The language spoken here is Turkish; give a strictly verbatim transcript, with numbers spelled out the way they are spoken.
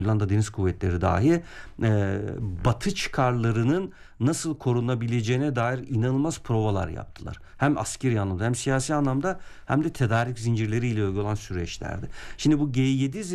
Hollanda Deniz Kuvvetleri dahi e, Batı çıkarlarının nasıl korunabileceğine dair inanılmaz provalar yaptılar. Hem askeri anlamda hem siyasi anlamda hem de tedarik zincirleriyle ilgili olan süreçlerde. Şimdi bu G yedi